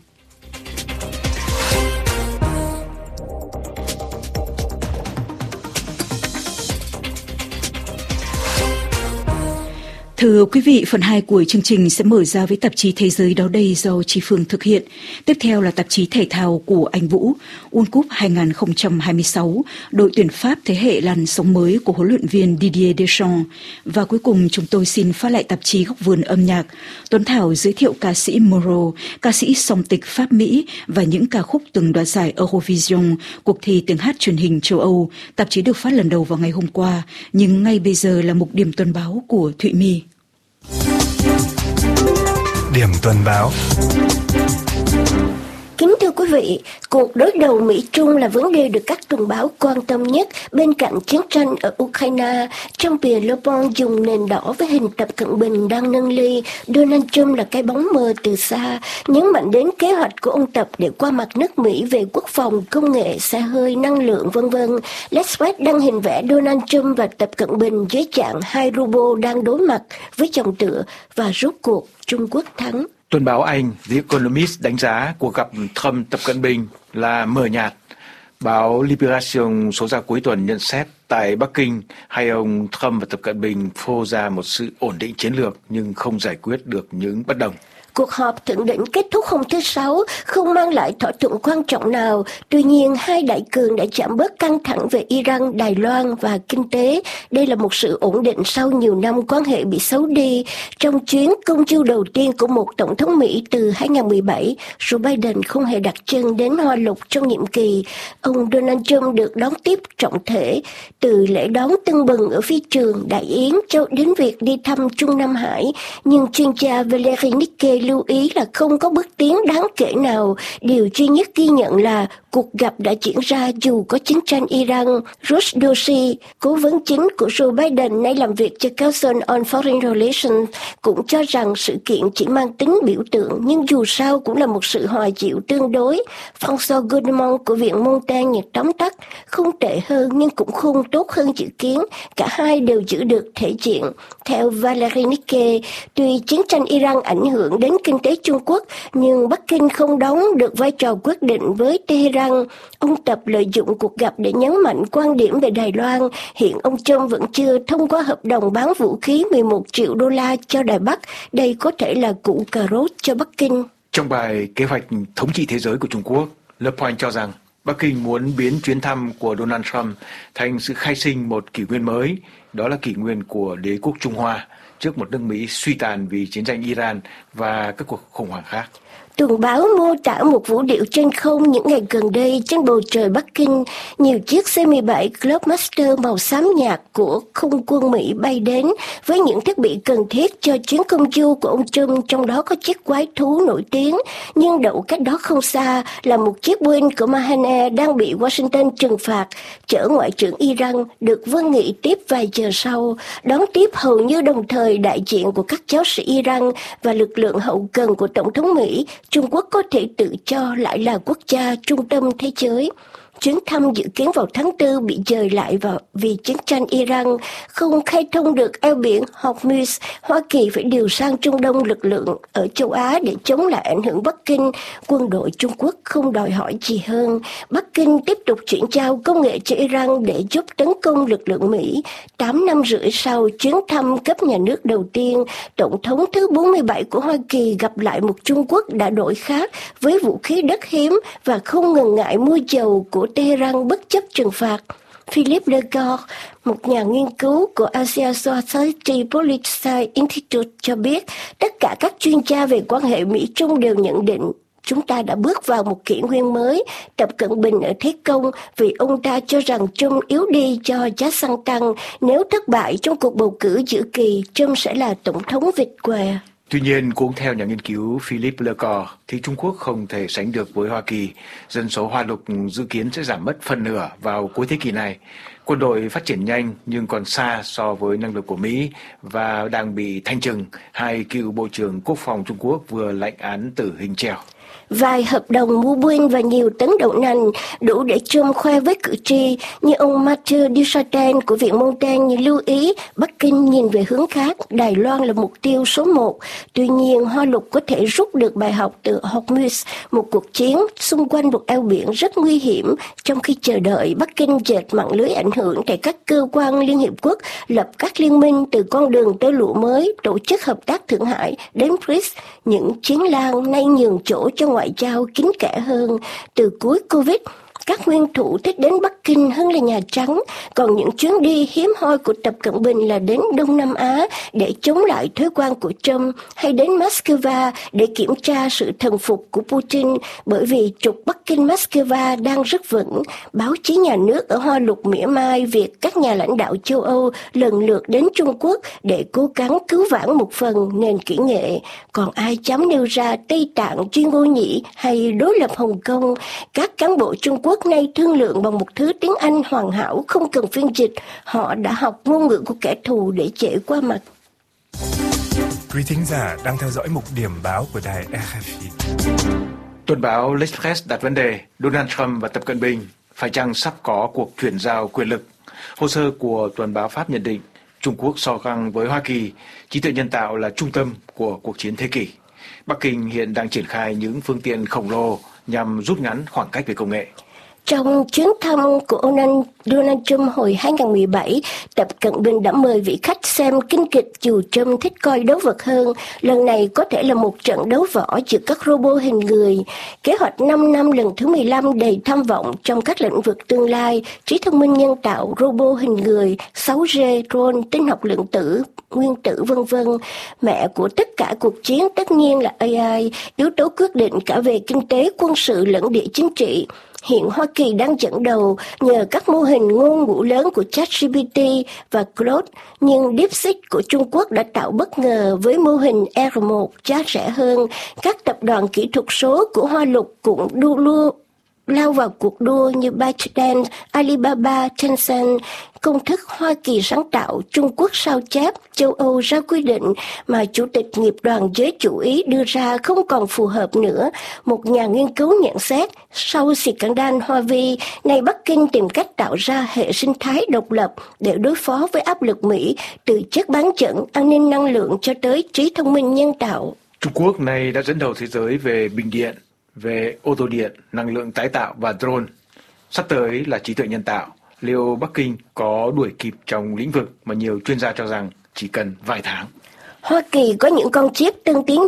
Thưa quý vị, phần 2 của chương trình sẽ mở ra với tạp chí Thế giới đó đây do Chi Phương thực hiện. Tiếp theo là tạp chí thể thao của anh Vũ, World Cup 2026, đội tuyển Pháp thế hệ làn sóng mới của huấn luyện viên Didier Deschamps. Và cuối cùng chúng tôi xin phát lại tạp chí Góc vườn âm nhạc. Tuấn Thảo giới thiệu ca sĩ Moreau, ca sĩ song tịch Pháp-Mỹ và những ca khúc từng đoạt giải Eurovision, cuộc thi tiếng hát truyền hình châu Âu. Tạp chí được phát lần đầu vào ngày hôm qua, nhưng ngay bây giờ là mục điểm tuần báo của Thụy My. Điểm tuần báo. Kính thưa quý vị, cuộc đối đầu Mỹ-Trung là vấn đề được các tuần báo quan tâm nhất bên cạnh chiến tranh ở Ukraine. Trong bìa Le Monde dùng nền đỏ với hình Tập Cận Bình đang nâng ly, Donald Trump là cái bóng mờ từ xa, nhấn mạnh đến kế hoạch của ông Tập để qua mặt nước Mỹ về quốc phòng, công nghệ, xe hơi, năng lượng, v.v. L'Express đăng hình vẽ Donald Trump và Tập Cận Bình dưới trạng hai robot đang đối mặt với dòng tựa và rốt cuộc Trung Quốc thắng. Tuần báo Anh The Economist đánh giá cuộc gặp Trump-Tập Cận Bình là mờ nhạt. Báo Liberation số ra cuối tuần nhận xét tại Bắc Kinh, hai ông Trump và Tập Cận Bình phô ra một sự ổn định chiến lược nhưng không giải quyết được những bất đồng. Cuộc họp thượng đỉnh kết thúc hôm thứ Sáu không mang lại thỏa thuận quan trọng nào. Tuy nhiên, hai đại cường đã giảm bớt căng thẳng về Iran, Đài Loan và kinh tế. Đây là một sự ổn định sau nhiều năm quan hệ bị xấu đi. Trong chuyến công du đầu tiên của một tổng thống Mỹ từ 2017, Joe Biden không hề đặt chân đến Hoa Lục trong nhiệm kỳ. Ông Donald Trump được đón tiếp trọng thể, từ lễ đón tưng bừng ở phi trường Đại Yến cho đến việc đi thăm Trung Nam Hải. Nhưng chuyên gia Valery Nikke lưu ý là không có bước tiến đáng kể nào. Điều duy nhất ghi nhận là cuộc gặp đã diễn ra dù có chiến tranh Iran. Rush Doshi, cố vấn chính của Joe Biden nay làm việc cho Council on Foreign Relations, cũng cho rằng sự kiện chỉ mang tính biểu tượng nhưng dù sao cũng là một sự hòa dịu tương đối. François Goodman của Viện Montaigne tóm tắt, không tệ hơn nhưng cũng không tốt hơn dự kiến. Cả hai đều giữ được thể diện. Theo Valery Nikke, tuy chiến tranh Iran ảnh hưởng đến kinh tế Trung Quốc, nhưng Bắc Kinh không đóng được vai trò quyết định với Tehran. Ông Tập lợi dụng cuộc gặp để nhấn mạnh quan điểm về Đài Loan. Hiện ông Trump vẫn chưa thông qua hợp đồng bán vũ khí 11 triệu đô la cho Đài Bắc. Đây có thể là củ cà rốt cho Bắc Kinh. Trong bài Kế hoạch thống trị thế giới của Trung Quốc, Le Point cho rằng Bắc Kinh muốn biến chuyến thăm của Donald Trump thành sự khai sinh một kỷ nguyên mới, đó là kỷ nguyên của đế quốc Trung Hoa, trước một nước Mỹ suy tàn vì chiến tranh Iran và các cuộc khủng hoảng khác. Tuần báo mô tả một vũ điệu trên không những ngày gần đây trên bầu trời Bắc Kinh. Nhiều chiếc C-17 Globemaster màu xám nhạt của không quân Mỹ bay đến với những thiết bị cần thiết cho chuyến công du của ông Trump, trong đó có chiếc quái thú nổi tiếng. Nhưng đậu cách đó không xa là một chiếc Boeing của Mahan Air đang bị Washington trừng phạt, chở Ngoại trưởng Iran được Vương nghị tiếp vài giờ sau. Đón tiếp hầu như đồng thời đại diện của các giáo sĩ Iran và lực lượng hậu cần của Tổng thống Mỹ. Trung Quốc có thể tự cho lại là quốc gia trung tâm thế giới. Chuyến thăm dự kiến vào tháng 4 bị dời lại vì chiến tranh Iran không khai thông được eo biển Hormuz. Hoa Kỳ phải điều sang Trung Đông lực lượng ở châu Á để chống lại ảnh hưởng Bắc Kinh. Quân đội Trung Quốc không đòi hỏi gì hơn. Bắc Kinh tiếp tục chuyển giao công nghệ cho Iran để giúp tấn công lực lượng Mỹ. 8 năm rưỡi sau chuyến thăm cấp nhà nước đầu tiên, Tổng thống thứ 47 của Hoa Kỳ gặp lại một Trung Quốc đã đổi khác với vũ khí đất hiếm và không ngần ngại mua dầu của Tehran bất chấp trừng phạt. Philippe Legord, một nhà nghiên cứu của Asia Society Policy Institute cho biết, tất cả các chuyên gia về quan hệ Mỹ-Trung đều nhận định chúng ta đã bước vào một kỷ nguyên mới. Tập Cận Bình ở thế công vì ông ta cho rằng Trump yếu đi do giá xăng tăng. Nếu thất bại trong cuộc bầu cử giữa kỳ, Trump sẽ là tổng thống vịt què. Tuy nhiên, cũng theo nhà nghiên cứu Philippe Legord, thì Trung Quốc không thể sánh được với Hoa Kỳ. Dân số Hoa Lục dự kiến sẽ giảm mất phần nửa vào cuối thế kỷ này. Quân đội phát triển nhanh nhưng còn xa so với năng lực của Mỹ và đang bị thanh trừng. Hai cựu Bộ trưởng Quốc phòng Trung Quốc vừa lãnh án tử hình treo. Vài hợp đồng mua Boeing và nhiều tấn đậu nành đủ để Trump khoe với cử tri, như ông Mathieu Dujardin của Viện Montaigne lưu ý Bắc Kinh nhìn về hướng khác, Đài Loan là mục tiêu số 1. Tuy nhiên, Hoa Lục có thể rút được bài học từ Hormuz, một cuộc chiến xung quanh một eo biển rất nguy hiểm. Trong khi chờ đợi, Bắc Kinh dệt mạng lưới ảnh hưởng tại các cơ quan Liên Hiệp Quốc, lập các liên minh từ con đường tơ lụa mới, tổ chức hợp tác Thượng Hải đến BRICS, những chiến lang nay nhường chỗ cho ngoại giao kín kẽ hơn. Từ cuối Covid, các nguyên thủ thích đến Bắc Kinh hơn là Nhà Trắng, còn những chuyến đi hiếm hoi của Tập Cận Bình là đến Đông Nam Á để chống lại thuế quan của Trump, hay đến Moscow để kiểm tra sự thần phục của Putin, bởi vì trục Bắc Kinh-Moscow đang rất vững. Báo chí nhà nước ở Hoa Lục mỉa mai việc các nhà lãnh đạo châu Âu lần lượt đến Trung Quốc để cố gắng cứu vãn một phần nền kỹ nghệ. Còn ai dám nêu ra Tây Tạng, Chuyên Ngô Nhĩ hay đối lập Hồng Kông? Các cán bộ Trung Quốc nay thương lượng bằng một thứ tiếng Anh hoàn hảo không cần phiên dịch. Họ đã học ngôn ngữ của kẻ thù để chệ qua mặt. Quý thính giả đang theo dõi mục điểm báo của đài RFI. Tuần báo L'Express đặt vấn đề Donald Trump và Tập Cận Bình phải chăng sắp có cuộc chuyển giao quyền lực. Hồ sơ của tuần báo Pháp nhận định Trung Quốc so găng với Hoa Kỳ, trí tuệ nhân tạo là trung tâm của cuộc chiến thế kỷ. Bắc Kinh hiện đang triển khai những phương tiện khổng lồ nhằm rút ngắn khoảng cách về công nghệ. Trong chuyến thăm của ông Donald Trump hồi 2017, Tập Cận Bình đã mời vị khách xem kinh kịch dù Trump thích coi đấu vật hơn. Lần này có thể là một trận đấu võ giữa các robot hình người. Kế hoạch 5 năm lần thứ 15 đầy tham vọng trong các lĩnh vực tương lai, trí thông minh nhân tạo, robot hình người, 6G, drone, tinh học lượng tử, nguyên tử v.v. Mẹ của tất cả cuộc chiến tất nhiên là AI, yếu tố quyết định cả về kinh tế, quân sự lẫn địa chính trị. Hiện Hoa Kỳ đang dẫn đầu nhờ các mô hình ngôn ngữ lớn của ChatGPT và Claude, nhưng DeepSeek của Trung Quốc đã tạo bất ngờ với mô hình R1 giá rẻ hơn. Các tập đoàn kỹ thuật số của Hoa Lục cũng lao vào cuộc đua như ByteDance, Alibaba, Tencent. Công thức Hoa Kỳ sáng tạo, Trung Quốc sao chép, châu Âu ra quy định mà Chủ tịch nghiệp đoàn giới chủ ý đưa ra không còn phù hợp nữa. Một nhà nghiên cứu nhận xét, sau scandal Huawei, nay Bắc Kinh tìm cách tạo ra hệ sinh thái độc lập để đối phó với áp lực Mỹ, từ chất bán dẫn, an ninh năng lượng cho tới trí thông minh nhân tạo. Trung Quốc này đã dẫn đầu thế giới về bình điện, về ô tô điện, năng lượng tái tạo và drone. Sắp tới là trí tuệ nhân tạo. Liệu Bắc Kinh có đuổi kịp trong lĩnh vực mà nhiều chuyên gia cho rằng chỉ cần vài tháng? Hoa Kỳ có những con chip tân tiến nhất,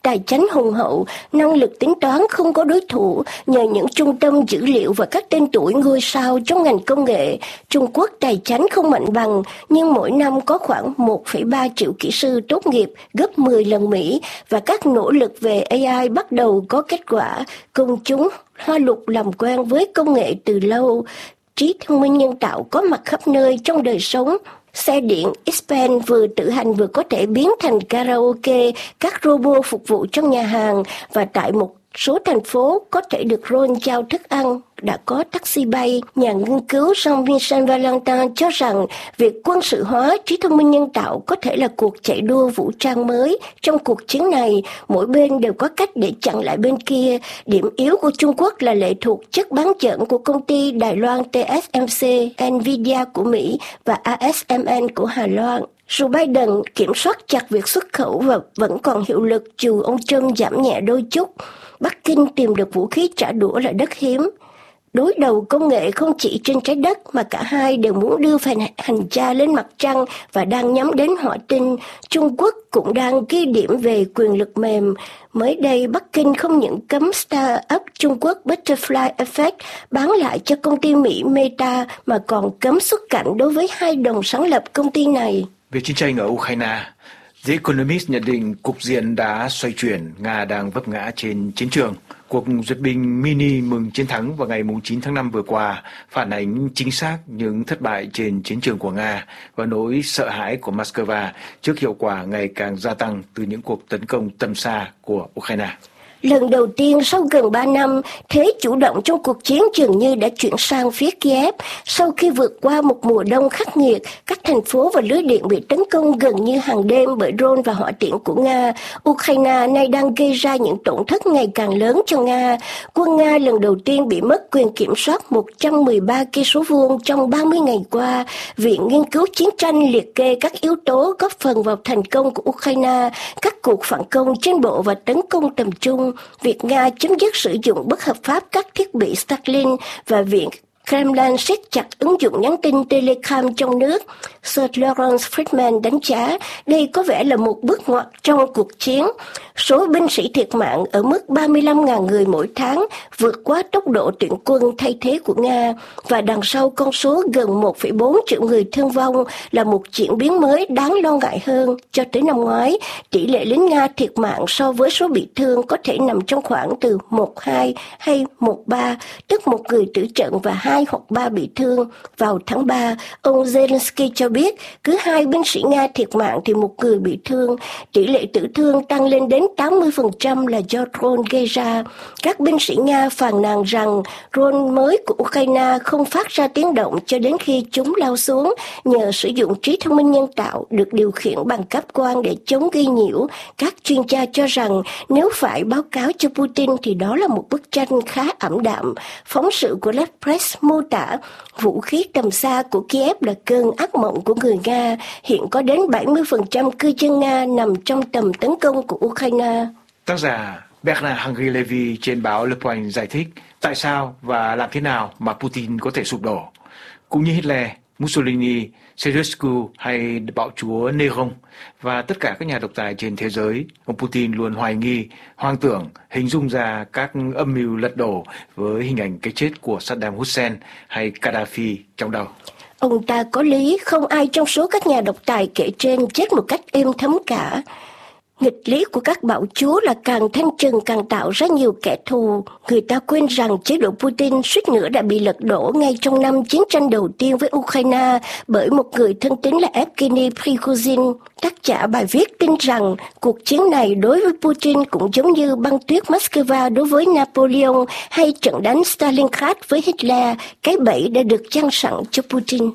tài chánh hùng hậu, năng lực tính toán không có đối thủ, nhờ những trung tâm dữ liệu và các tên tuổi ngôi sao trong ngành công nghệ. Trung Quốc tài chánh không mạnh bằng, nhưng mỗi năm có khoảng 1,3 triệu kỹ sư tốt nghiệp, gấp 10 lần Mỹ, và các nỗ lực về AI bắt đầu có kết quả. Công chúng Hoa Lục làm quen với công nghệ từ lâu. Trí thông minh nhân tạo có mặt khắp nơi trong đời sống. Xe điện Xpeng vừa tự hành vừa có thể biến thành karaoke, các robot phục vụ trong nhà hàng, và tại một số thành phố có thể được drone trao thức ăn. Đã có taxi bay. Nhà nghiên cứu Jean-Michel Valentin cho rằng việc quân sự hóa trí thông minh nhân tạo có thể là cuộc chạy đua vũ trang mới. Trong cuộc chiến này, mỗi bên đều có cách để chặn lại bên kia. Điểm yếu của Trung Quốc là lệ thuộc chất bán dẫn của công ty Đài Loan TSMC, Nvidia của Mỹ và ASML của Hà Loan. Dù Biden kiểm soát chặt việc xuất khẩu và vẫn còn hiệu lực dù ông Trump giảm nhẹ đôi chút, Bắc Kinh tìm được vũ khí trả đũa là đất hiếm. Đối đầu công nghệ không chỉ trên trái đất mà cả hai đều muốn đưa hành gia lên mặt trăng và đang nhắm đến hỏa tinh. Trung Quốc cũng đang ghi điểm về quyền lực mềm. Mới đây, Bắc Kinh không những cấm start-up Trung Quốc Butterfly Effect bán lại cho công ty Mỹ Meta mà còn cấm xuất cảnh đối với hai đồng sáng lập công ty này. Về chiến tranh ở Ukraine, The Economist nhận định cục diện đã xoay chuyển, Nga đang vấp ngã trên chiến trường. Cuộc duyệt binh mini mừng chiến thắng vào ngày 9 tháng 5 vừa qua phản ánh chính xác những thất bại trên chiến trường của Nga và nỗi sợ hãi của Moscow trước hiệu quả ngày càng gia tăng từ những cuộc tấn công tầm xa của Ukraine. Lần đầu tiên sau gần 3 năm, thế chủ động trong cuộc chiến dường như đã chuyển sang phía Kiev. Sau khi vượt qua một mùa đông khắc nghiệt, các thành phố và lưới điện bị tấn công gần như hàng đêm bởi drone và hỏa tiễn của Nga. Ukraine nay đang gây ra những tổn thất ngày càng lớn cho Nga. Quân Nga lần đầu tiên bị mất quyền kiểm soát 113 cây số vuông trong 30 ngày qua. Viện Nghiên cứu Chiến tranh liệt kê các yếu tố góp phần vào thành công của Ukraine, các cuộc phản công trên bộ và tấn công tầm trung. Việc Nga chấm dứt sử dụng bất hợp pháp các thiết bị Starlink và Viện Kremlin siết chặt ứng dụng nhắn tin Telegram trong nước. Sir Lawrence Friedman đánh giá đây có vẻ là một bước ngoặt trong cuộc chiến. Số binh sĩ thiệt mạng ở mức 35.000 người mỗi tháng, vượt quá tốc độ tuyển quân thay thế của Nga, và đằng sau con số gần 1,4 triệu người thương vong là một diễn biến mới đáng lo ngại hơn. Cho tới năm ngoái, tỷ lệ lính Nga thiệt mạng so với số bị thương có thể nằm trong khoảng từ 1-2 hay 1-3, tức một người tử trận và 2 hoặc 3 bị thương. Vào tháng 3, ông Zelensky cho biết cứ 2 binh sĩ Nga thiệt mạng thì một người bị thương. Tỷ lệ tử thương tăng lên đến 80% là do drone gây ra. Các binh sĩ Nga phàn nàn rằng drone mới của Ukraine không phát ra tiếng động cho đến khi chúng lao xuống nhờ sử dụng trí thông minh nhân tạo được điều khiển bằng cáp quang để chống gây nhiễu. Các chuyên gia cho rằng nếu phải báo cáo cho Putin thì đó là một bức tranh khá ảm đạm. Phóng sự của Left Press mô tả vũ khí tầm xa của Kiev là cơn ác mộng của người Nga. Hiện có đến 70% cư dân Nga nằm trong tầm tấn công của Ukraine. Tác giả Bernard Henri Levy trên báo Le Point giải thích tại sao và làm thế nào mà Putin có thể sụp đổ. Cũng như Hitler, Mussolini, Ceausescu hay bạo chúa Nero và tất cả các nhà độc tài trên thế giới, ông Putin luôn hoài nghi, hoang tưởng, hình dung ra các âm mưu lật đổ với hình ảnh cái chết của Saddam Hussein hay Gaddafi trong đầu. Ông ta có lý, không ai trong số các nhà độc tài kể trên chết một cách êm thấm cả. Nghịch lý của các bạo chúa là càng thanh trừng càng tạo ra nhiều kẻ thù. Người ta quên rằng chế độ Putin suýt nữa đã bị lật đổ ngay trong năm chiến tranh đầu tiên với Ukraine bởi một người thân tín là Evgeny Prigozhin. Tác giả bài viết tin rằng cuộc chiến này đối với Putin cũng giống như băng tuyết Moscow đối với Napoleon hay trận đánh Stalingrad với Hitler, cái bẫy đã được giăng sẵn cho Putin.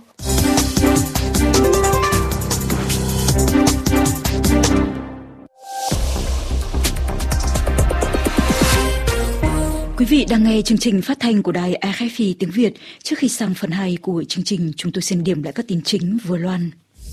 Quý vị đang nghe chương trình phát thanh của đài RFI tiếng Việt. Trước khi sang phần 2 của chương trình, chúng tôi xin điểm lại các tin chính vừa loan.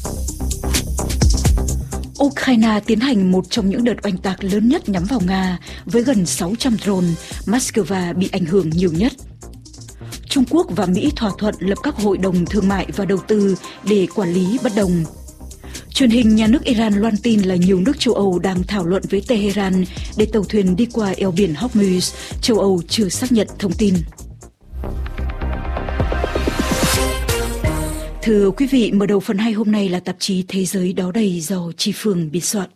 Ukraine tiến hành một trong những đợt oanh tạc lớn nhất nhắm vào Nga với gần 600 drone, Moscow bị ảnh hưởng nhiều nhất. Trung Quốc và Mỹ thỏa thuận lập các hội đồng thương mại và đầu tư để quản lý bất đồng. Truyền hình nhà nước Iran loan tin là nhiều nước châu Âu đang thảo luận với Tehran để tàu thuyền đi qua eo biển Hormuz. Châu Âu chưa xác nhận thông tin. Thưa quý vị, mở đầu phần 2 hôm nay là tạp chí Thế giới đó đây do Chi Phương biên soạn.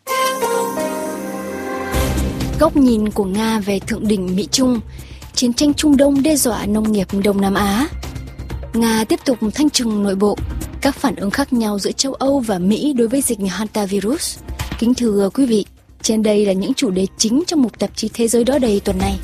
Góc nhìn của Nga về thượng đỉnh Mỹ-Trung, chiến tranh Trung Đông đe dọa nông nghiệp Đông Nam Á. Nga tiếp tục thanh trừng nội bộ, các phản ứng khác nhau giữa châu Âu và Mỹ đối với dịch hantavirus. Kính thưa quý vị, trên đây là những chủ đề chính trong mục tạp chí Thế giới đó đây tuần này.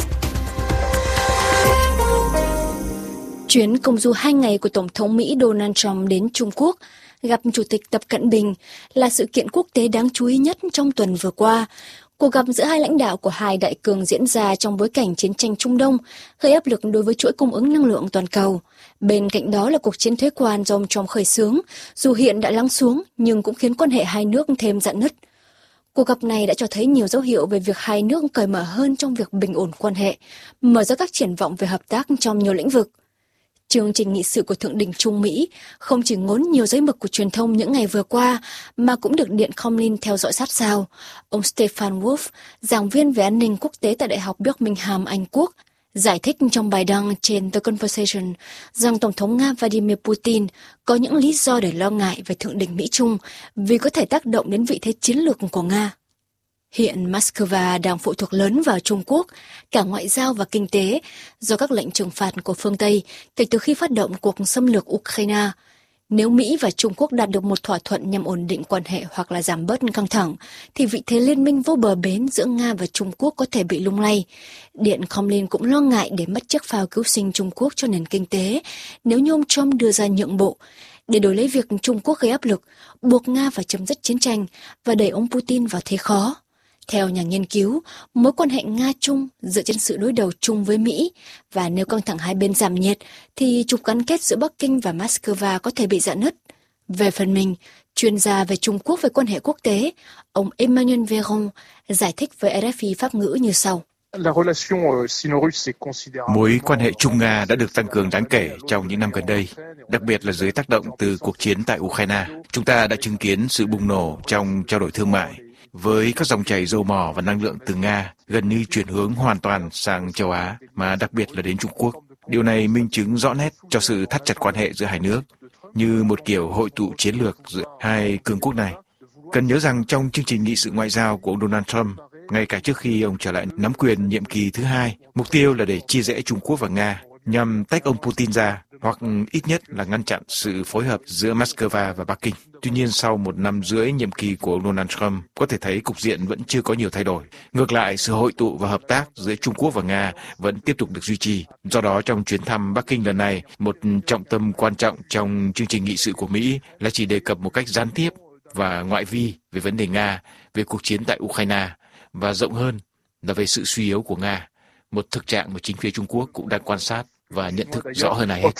Chuyến công du 2 ngày của Tổng thống Mỹ Donald Trump đến Trung Quốc gặp Chủ tịch Tập Cận Bình là sự kiện quốc tế đáng chú ý nhất trong tuần vừa qua. Cuộc gặp giữa hai lãnh đạo của hai đại cường diễn ra trong bối cảnh chiến tranh Trung Đông, gây áp lực đối với chuỗi cung ứng năng lượng toàn cầu. Bên cạnh đó là cuộc chiến thuế quan do ông Trump khởi xướng, dù hiện đã lắng xuống nhưng cũng khiến quan hệ hai nước thêm rạn nứt. Cuộc gặp này đã cho thấy nhiều dấu hiệu về việc hai nước cởi mở hơn trong việc bình ổn quan hệ, mở ra các triển vọng về hợp tác trong nhiều lĩnh vực. Chương trình nghị sự của Thượng đỉnh Trung Mỹ không chỉ ngốn nhiều giấy mực của truyền thông những ngày vừa qua mà cũng được Điện Kremlin theo dõi sát sao. Ông Stefan Wolf, giảng viên về an ninh quốc tế tại Đại học Birmingham, Anh Quốc, giải thích trong bài đăng trên The Conversation rằng Tổng thống Nga Vladimir Putin có những lý do để lo ngại về Thượng đỉnh Mỹ-Trung vì có thể tác động đến vị thế chiến lược của Nga. Hiện Moscow đang phụ thuộc lớn vào Trung Quốc, cả ngoại giao và kinh tế, do các lệnh trừng phạt của phương Tây kể từ khi phát động cuộc xâm lược Ukraine. Nếu Mỹ và Trung Quốc đạt được một thỏa thuận nhằm ổn định quan hệ hoặc là giảm bớt căng thẳng, thì vị thế liên minh vô bờ bến giữa Nga và Trung Quốc có thể bị lung lay. Điện Kremlin cũng lo ngại để mất chiếc phao cứu sinh Trung Quốc cho nền kinh tế nếu như ông Trump đưa ra nhượng bộ, để đổi lấy việc Trung Quốc gây áp lực, buộc Nga phải chấm dứt chiến tranh và đẩy ông Putin vào thế khó. Theo nhà nghiên cứu, mối quan hệ Nga-Trung dựa trên sự đối đầu chung với Mỹ, và nếu căng thẳng hai bên giảm nhiệt, thì trục gắn kết giữa Bắc Kinh và Moscow có thể bị rạn nứt. Về phần mình, chuyên gia về Trung Quốc về quan hệ quốc tế, ông Emmanuel Véron giải thích với RFI Pháp ngữ như sau. Mối quan hệ Trung-Nga đã được tăng cường đáng kể trong những năm gần đây, đặc biệt là dưới tác động từ cuộc chiến tại Ukraine. Chúng ta đã chứng kiến sự bùng nổ trong trao đổi thương mại, với các dòng chảy dầu mỏ và năng lượng từ Nga gần như chuyển hướng hoàn toàn sang châu Á, mà đặc biệt là đến Trung Quốc. Điều này minh chứng rõ nét cho sự thắt chặt quan hệ giữa hai nước, như một kiểu hội tụ chiến lược giữa hai cường quốc này. Cần nhớ rằng trong chương trình nghị sự ngoại giao của ông Donald Trump, ngay cả trước khi ông trở lại nắm quyền nhiệm kỳ thứ 2, mục tiêu là để chia rẽ Trung Quốc và Nga, nhằm tách ông Putin ra, hoặc ít nhất là ngăn chặn sự phối hợp giữa Moscow và Bắc Kinh. Tuy nhiên, sau 1 năm rưỡi nhiệm kỳ của ông Donald Trump, có thể thấy cục diện vẫn chưa có nhiều thay đổi. Ngược lại, sự hội tụ và hợp tác giữa Trung Quốc và Nga vẫn tiếp tục được duy trì. Do đó, trong chuyến thăm Bắc Kinh lần này, một trọng tâm quan trọng trong chương trình nghị sự của Mỹ là chỉ đề cập một cách gián tiếp và ngoại vi về vấn đề Nga, về cuộc chiến tại Ukraine, và rộng hơn là về sự suy yếu của Nga, một thực trạng mà chính phía Trung Quốc cũng đang quan sát và nhận thức rõ hơn ai hết.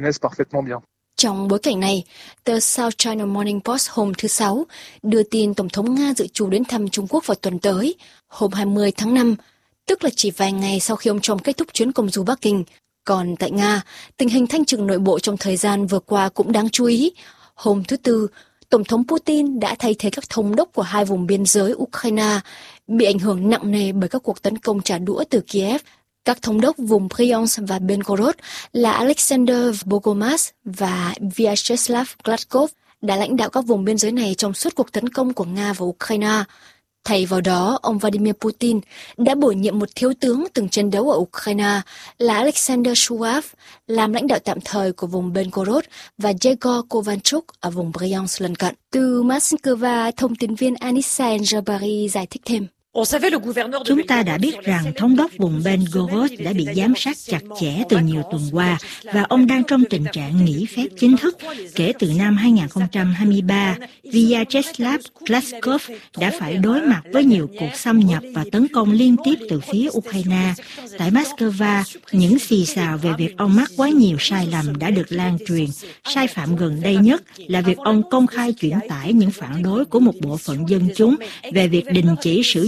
Trong bối cảnh này, tờ South China Morning Post hôm thứ Sáu đưa tin Tổng thống Nga dự trù đến thăm Trung Quốc vào tuần tới, hôm 20 tháng 5, tức là chỉ vài ngày sau khi ông Trump kết thúc chuyến công du Bắc Kinh. Còn tại Nga, tình hình thanh trừng nội bộ trong thời gian vừa qua cũng đáng chú ý. Hôm thứ Tư, Tổng thống Putin đã thay thế các thống đốc của hai vùng biên giới Ukraine bị ảnh hưởng nặng nề bởi các cuộc tấn công trả đũa từ Kiev. Các thống đốc vùng Bryansk và Belgorod là Alexander Bogomaz và Vyacheslav Gladkov đã lãnh đạo các vùng biên giới này trong suốt cuộc tấn công của Nga vào Ukraine. Thay vào đó, ông Vladimir Putin đã bổ nhiệm một thiếu tướng từng chiến đấu ở Ukraine là Alexander Shuav làm lãnh đạo tạm thời của vùng Belgorod và Yegor Kovalchuk ở vùng Bryansk lân cận. Từ Moscow, thông tin viên Anissa Enjabari giải thích thêm. Chúng ta đã biết rằng thống đốc vùng Belgorod đã bị giám sát chặt chẽ từ nhiều tuần qua và ông đang trong tình trạng nghỉ phép chính thức kể từ năm 2023. Vyacheslav Gladkov đã phải đối mặt với nhiều cuộc xâm nhập và tấn công liên tiếp từ phía Ukraine. Tại Moscow, những xì xào về việc ông mắc quá nhiều sai lầm đã được lan truyền. Sai phạm gần đây nhất là việc ông công khai chuyển tải những phản đối của một bộ phận dân chúng về việc đình chỉ sử dụng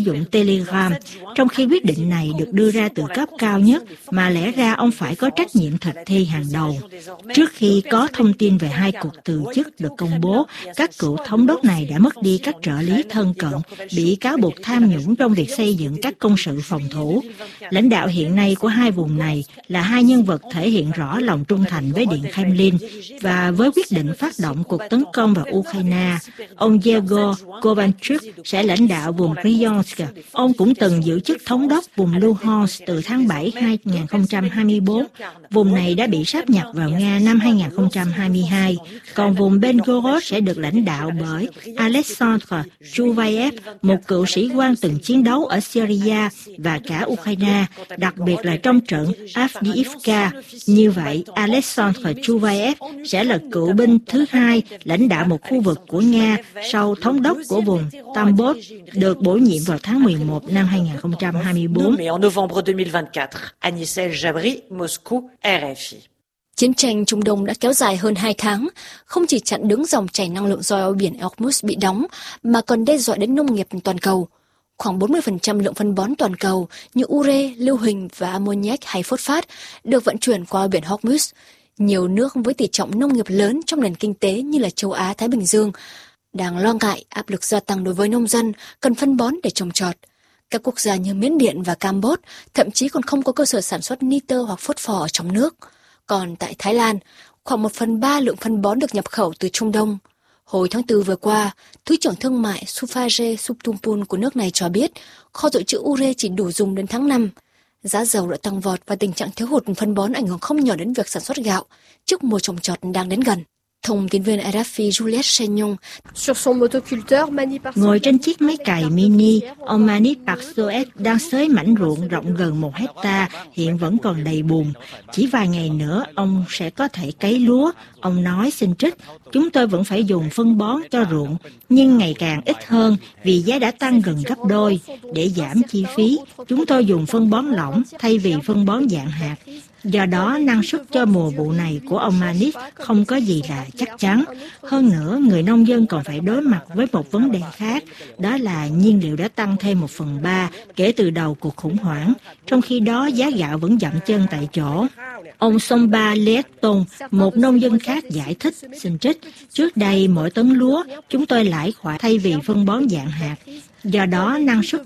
dụng Telegram, trong khi quyết định này được đưa ra từ cấp cao nhất mà lẽ ra ông phải có trách nhiệm thực thi hàng đầu. Trước khi có thông tin về hai cuộc từ chức được công bố, các cựu thống đốc này đã mất đi các trợ lý thân cận, bị cáo buộc tham nhũng trong việc xây dựng các công sự phòng thủ. Lãnh đạo hiện nay của hai vùng này là hai nhân vật thể hiện rõ lòng trung thành với Điện Kremlin và với quyết định phát động cuộc tấn công vào Ukraine. Ông Yegor Kovanchuk sẽ lãnh đạo vùng Bryansk. Ông cũng từng giữ chức thống đốc vùng Luhansk từ tháng 7 2024. Vùng này đã bị sáp nhập vào Nga năm 2022. Còn vùng Belgorod sẽ được lãnh đạo bởi Alexander Chuvayev, một cựu sĩ quan từng chiến đấu ở Syria và cả Ukraine, đặc biệt là trong trận Avdiivka. Như vậy, Alexander Chuvayev sẽ là cựu binh thứ hai lãnh đạo một khu vực của Nga sau thống đốc của vùng Tambov, được bổ nhiệm vào tháng 11 năm 2024. Chiến tranh Trung Đông đã kéo dài hơn 2 tháng, không chỉ chặn đứng dòng chảy năng lượng do eo biển Hormuz bị đóng, mà còn đe dọa đến nông nghiệp toàn cầu. Khoảng 40% lượng phân bón toàn cầu như ure, lưu huỳnh và ammoniac hay phosphate được vận chuyển qua biển Hormuz. Nhiều nước với tỷ trọng nông nghiệp lớn trong nền kinh tế như là châu Á-Thái Bình Dương đang lo ngại áp lực gia tăng đối với nông dân cần phân bón để trồng trọt. Các quốc gia như Miến Điện và Campuchia thậm chí còn không có cơ sở sản xuất nitơ hoặc phốt phò ở trong nước. Còn tại Thái Lan, khoảng 1/3 lượng phân bón được nhập khẩu từ Trung Đông. Hồi tháng 4 vừa qua, Thứ trưởng Thương mại Suphajit Suktumpul của nước này cho biết kho dự trữ ure chỉ đủ dùng đến tháng 5. Giá dầu đã tăng vọt và tình trạng thiếu hụt phân bón ảnh hưởng không nhỏ đến việc sản xuất gạo trước mùa trồng trọt đang đến gần. Thông tin viên RFI Juliette Chagnon. Ngồi trên chiếc máy cày mini, ông Manit Baksoet đang xới mảnh ruộng rộng gần 1 hecta hiện vẫn còn đầy bùn. Chỉ vài ngày nữa, ông sẽ có thể cấy lúa. Ông nói xin trích, chúng tôi vẫn phải dùng phân bón cho ruộng, nhưng ngày càng ít hơn vì giá đã tăng gần gấp đôi. Để giảm chi phí, chúng tôi dùng phân bón lỏng thay vì phân bón dạng hạt. Do đó, năng suất cho mùa vụ này của ông Manit không có gì là chắc chắn. Hơn nữa, người nông dân còn phải đối mặt với một vấn đề khác, đó là nhiên liệu đã tăng thêm 1/3 kể từ đầu cuộc khủng hoảng, trong khi đó giá gạo vẫn dậm chân tại chỗ. Ông Somba Leeton, một nông dân khác giải thích, xin trích, trước đây mỗi tấn lúa chúng tôi lãi khoản thay vì phân bón dạng hạt. Do đó, năng suất